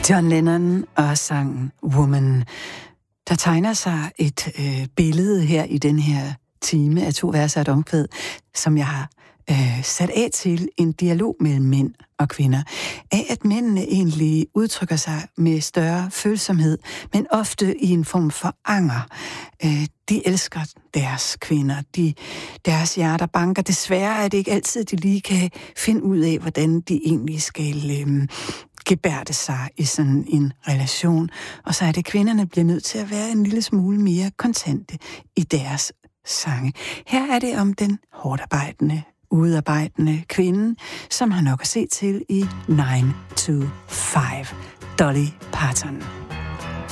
John Lennon og sangen Woman. Der tegner sig et billede her i den her time af 2 vers og et omkvæd, som jeg har sat af til en dialog mellem mænd og kvinder. Af at mændene egentlig udtrykker sig med større følsomhed, men ofte i en form for anger. De elsker deres kvinder. Deres hjerter banker. Desværre er det ikke altid, de lige kan finde ud af, hvordan de egentlig skal gebærde sig i sådan en relation. Og så er det, kvinderne bliver nødt til at være en lille smule mere kontante i deres sange. Her er det om den hårdarbejdende, udarbejdende kvinde, som har nok at se til i 9 to 5. Dolly Parton.